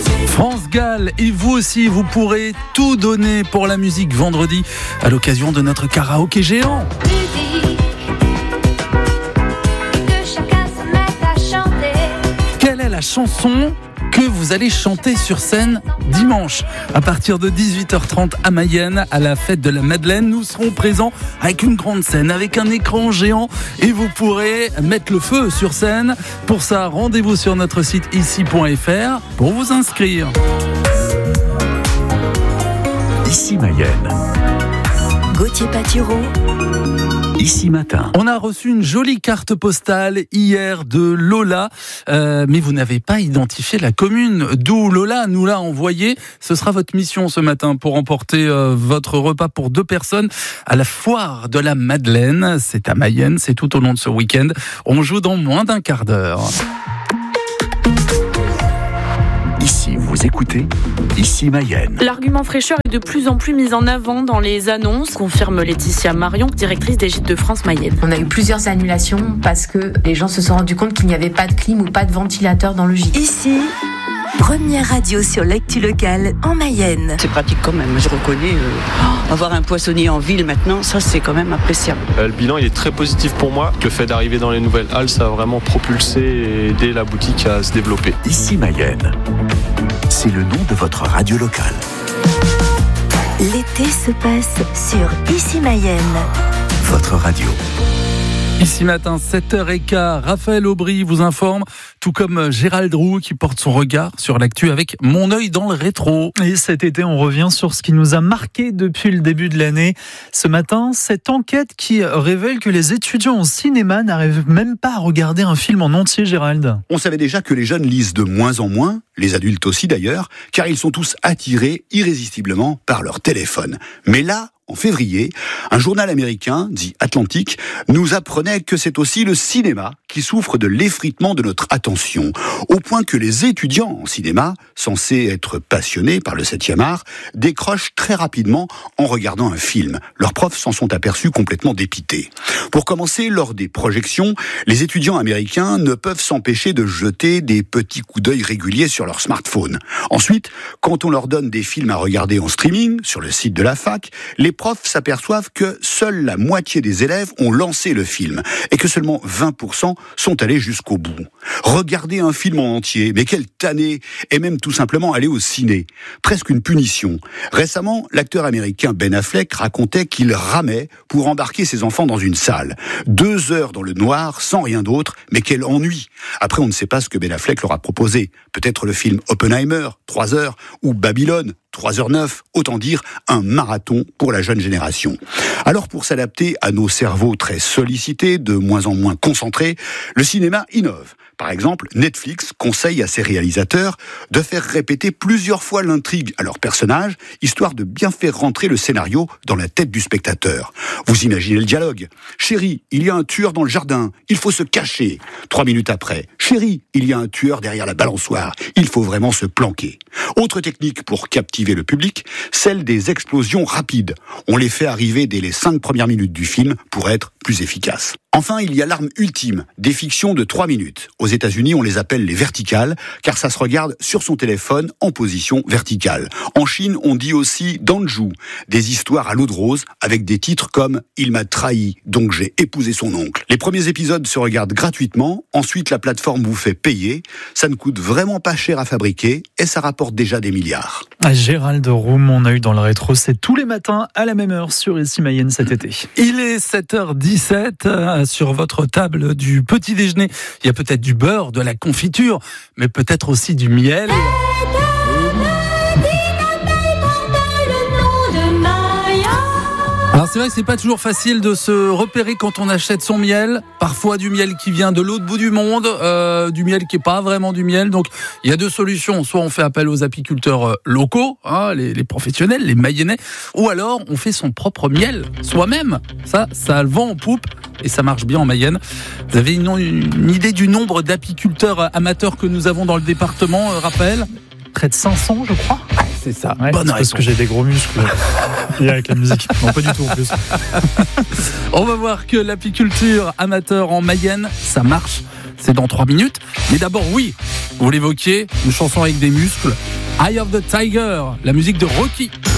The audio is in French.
France Gall, et vous aussi, vous pourrez tout donner pour la musique vendredi à l'occasion de notre karaoké géant. Quelle est la chanson que vous allez chanter sur scène dimanche à partir de 18h30 à Mayenne, à la fête de la Madeleine? Nous serons présents avec une grande scène, avec un écran géant, et vous pourrez mettre le feu sur scène. Pour ça, rendez-vous sur notre site ici.fr pour vous inscrire. Ici Mayenne. Gauthier Patureau. Ici Matin. On a reçu une jolie carte postale hier de Lola, mais vous n'avez pas identifié la commune d'où Lola nous l'a envoyé. Ce sera votre mission ce matin pour emporter votre repas pour 2 personnes à la foire de la Madeleine. C'est à Mayenne, c'est tout au long de ce week-end. On joue dans moins d'un quart d'heure. Ici, vous écoutez Ici Mayenne. L'argument fraîcheur est de plus en plus mis en avant dans les annonces, confirme Laetitia Marion, directrice des Gîtes de France Mayenne. On a eu plusieurs annulations parce que les gens se sont rendus compte qu'il n'y avait pas de clim ou pas de ventilateur dans le gîte. Ici, première radio sur l'actu locale en Mayenne. C'est pratique quand même, je reconnais. Avoir un poissonnier en ville maintenant, ça c'est quand même appréciable. Le bilan il est très positif pour moi. Le fait d'arriver dans les nouvelles halles, ça a vraiment propulsé et aidé la boutique à se développer. Ici Mayenne. C'est le nom de votre radio locale. L'été se passe sur Ici Mayenne. Votre radio. Ici matin, 7h15, Raphaël Aubry vous informe, tout comme Gérald Roux qui porte son regard sur l'actu avec Mon œil dans le rétro. Et cet été, on revient sur ce qui nous a marqué depuis le début de l'année. Ce matin, cette enquête qui révèle que les étudiants en cinéma n'arrivent même pas à regarder un film en entier, Gérald. On savait déjà que les jeunes lisent de moins en moins, les adultes aussi d'ailleurs, car ils sont tous attirés irrésistiblement par leur téléphone. Mais là, en février, un journal américain, dit Atlantic, nous apprenait que c'est aussi le cinéma qui souffre de l'effritement de notre attention, au point que les étudiants en cinéma, censés être passionnés par le 7e art, décrochent très rapidement en regardant un film. Leurs profs s'en sont aperçus complètement dépités. Pour commencer, lors des projections, les étudiants américains ne peuvent s'empêcher de jeter des petits coups d'œil réguliers sur leur smartphone. Ensuite, quand on leur donne des films à regarder en streaming, sur le site de la fac, les profs s'aperçoivent que seule la moitié des élèves ont lancé le film et que seulement 20% sont allés jusqu'au bout. Regarder un film en entier, mais quelle tannée, et même tout simplement aller au ciné. Presque une punition. Récemment, l'acteur américain Ben Affleck racontait qu'il ramait pour embarquer ses enfants dans une salle. 2 heures dans le noir, sans rien d'autre, mais quel ennui. Après, on ne sait pas ce que Ben Affleck leur a proposé. Peut-être le film Oppenheimer, 3 heures, ou Babylone, 3h09, autant dire un marathon pour la jeune génération. Alors pour s'adapter à nos cerveaux très sollicités, de moins en moins concentrés, le cinéma innove. Par exemple, Netflix conseille à ses réalisateurs de faire répéter plusieurs fois l'intrigue à leurs personnages, histoire de bien faire rentrer le scénario dans la tête du spectateur. Vous imaginez le dialogue. « Chérie, il y a un tueur dans le jardin, il faut se cacher. » 3 minutes après, « Chérie, il y a un tueur derrière la balançoire, il faut vraiment se planquer. » Autre technique pour captiver le public, celle des explosions rapides. On les fait arriver dès les 5 premières minutes du film pour être plus efficaces. Enfin, il y a l'arme ultime, des fictions de 3 minutes. Aux États-Unis, on les appelle les verticales, car ça se regarde sur son téléphone en position verticale. En Chine, on dit aussi danju, des histoires à l'eau de rose, avec des titres comme « Il m'a trahi, donc j'ai épousé son oncle ». Les premiers épisodes se regardent gratuitement, ensuite la plateforme vous fait payer. Ça ne coûte vraiment pas cher à fabriquer, et ça rapporte déjà des milliards. Gérald Roux, on a eu dans le rétro, c'est tous les matins à la même heure sur Ici Mayenne cet été. Il est 7h17, sur votre table du petit déjeuner. Il y a peut-être du beurre, de la confiture, mais peut-être aussi du miel. Alors c'est vrai que c'est pas toujours facile de se repérer quand on achète son miel. Parfois du miel qui vient de l'autre bout du monde, du miel qui est pas vraiment du miel. Donc il y a 2 solutions. Soit on fait appel aux apiculteurs locaux, les professionnels, les Mayennais, ou alors on fait son propre miel soi-même. Ça a le vent en poupe et ça marche bien en Mayenne. Vous avez une idée du nombre d'apiculteurs amateurs que nous avons dans le département, Raphaël ? Près de 500, je crois. C'est ça. Ouais, bonne c'est parce que j'ai des gros muscles. Et avec la musique. Non, pas du tout en plus. On va voir que l'apiculture amateur en Mayenne, ça marche. C'est dans 3 minutes. Mais d'abord, oui, vous l'évoquiez, une chanson avec des muscles. Eye of the Tiger, la musique de Rocky.